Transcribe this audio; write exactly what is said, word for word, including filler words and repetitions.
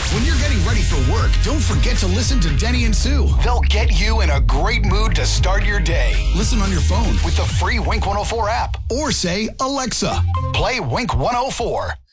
When you're getting ready for work, don't forget to listen to Denny and Sue. They'll get you in a great mood to start your day. Listen on your phone with the free Wink one oh four app. Or say, Alexa, play Wink one oh four.